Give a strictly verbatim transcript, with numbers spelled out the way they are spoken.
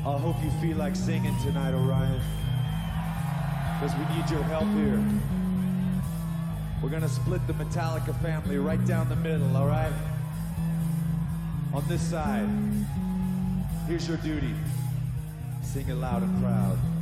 I hope you feel like singing tonight, Orion, because we need your help here. We're gonna split the Metallica family right down the middle, all right? On this side, here's your duty. Sing it loud and proud.